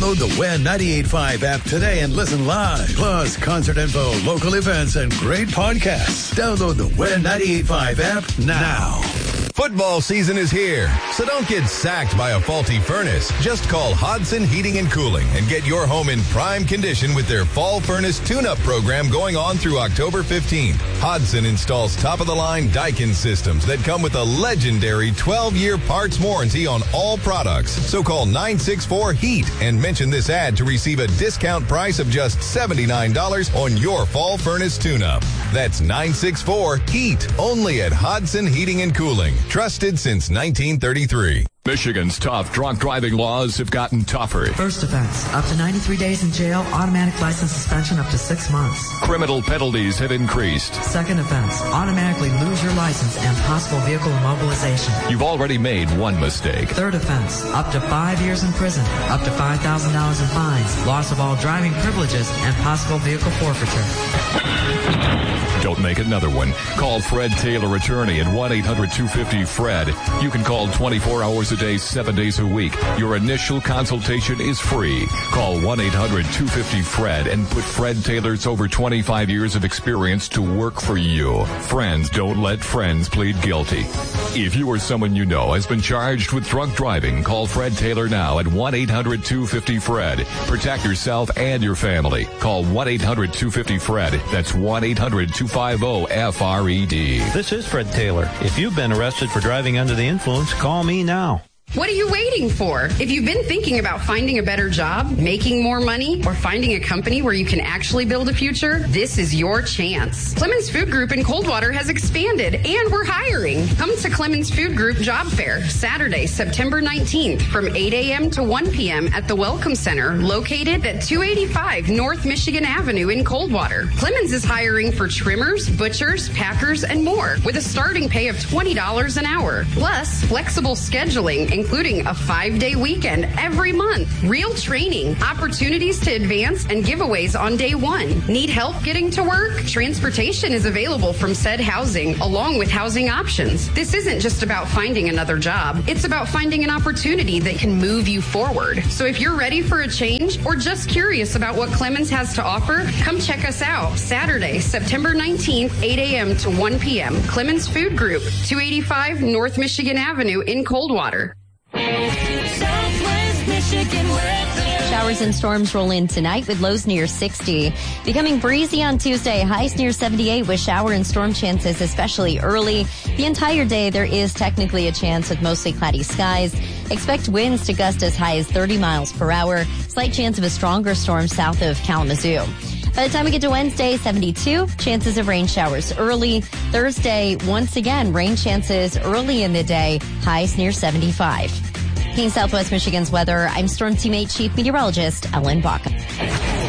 Download the WEN 98.5 app today and listen live. Plus, concert info, local events, and great podcasts. Download the WEN 98.5 app now. Football season is here, so don't get sacked by a faulty furnace. Just call Hodson Heating and Cooling and get your home in prime condition with their fall furnace tune-up program going on through October 15th. Hodson installs top-of-the-line Daikin systems that come with a legendary 12-year parts warranty on all products. So call 964-HEAT and mention this ad to receive a discount price of just $79 on your fall furnace tune-up. That's 964-HEAT, only at Hodson Heating and Cooling. Trusted since 1933. Michigan's tough drunk driving laws have gotten tougher. First offense, up to 93 days in jail, automatic license suspension up to 6 months. Criminal penalties have increased. Second offense, automatically lose your license and possible vehicle immobilization. You've already made one mistake. Third offense, up to 5 years in prison, up to $5,000 in fines, loss of all driving privileges, and possible vehicle forfeiture. Don't make another one. Call Fred Taylor Attorney at 1-800-250-FRED. You can call 24 hours a day, 7 days a week. Your initial consultation is free. Call 1-800-250-FRED and put Fred Taylor's over 25 years of experience to work for you. Friends don't let friends plead guilty. If you or someone you know has been charged with drunk driving, call Fred Taylor now at 1-800-250-FRED. Protect yourself and your family. Call 1-800-250-FRED. That's 1-800-250-FRED. This is Fred Taylor. If you've been arrested for driving under the influence, call me now. What are you waiting for? If you've been thinking about finding a better job, making more money, or finding a company where you can actually build a future, this is your chance. Clemens Food Group in Coldwater has expanded, and we're hiring. Come to Clemens Food Group Job Fair, Saturday, September 19th from 8 a.m. to 1 p.m. at the Welcome Center, located at 285 North Michigan Avenue in Coldwater. Clemens is hiring for trimmers, butchers, packers, and more, with a starting pay of $20 an hour. Plus, flexible scheduling, including a 5-day weekend every month, real training, opportunities to advance, and giveaways on day one. Need help getting to work? Transportation is available from said housing, along with housing options. This isn't just about finding another job. It's about finding an opportunity that can move you forward. So if you're ready for a change or just curious about what Clemens has to offer, come check us out. Saturday, September 19th, 8 a.m. to 1 p.m. Clemens Food Group, 285 North Michigan Avenue in Coldwater. Southwest Michigan weather. Showers and storms roll in tonight with lows near 60. Becoming breezy on Tuesday, highs near 78 with shower and storm chances, especially early. The entire day, there is technically a chance with mostly cloudy skies. Expect winds to gust as high as 30 miles per hour. Slight chance of a stronger storm south of Kalamazoo. By the time we get to Wednesday, 72, chances of rain showers early. Thursday, once again, rain chances early in the day, highs near 75. King Southwest Michigan's weather, I'm Storm Team 8 Chief Meteorologist Ellen Baca.